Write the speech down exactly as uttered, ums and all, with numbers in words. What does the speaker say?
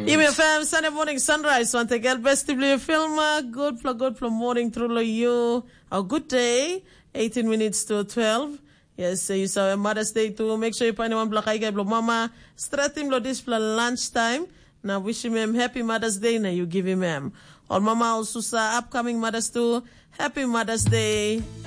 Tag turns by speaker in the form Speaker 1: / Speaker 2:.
Speaker 1: Ime F M, Sunday morning sunrise. Want to get best to play a film. Good for good for morning through you. A good day. eighteen minutes to twelve. Yes, you saw Mother's Day too. Make sure you find one black eye blow mama. Start him this for lunchtime. Now wish him happy Mother's Day. Now you give him him. All mama also sa upcoming Mother's too. Happy Mother's Day.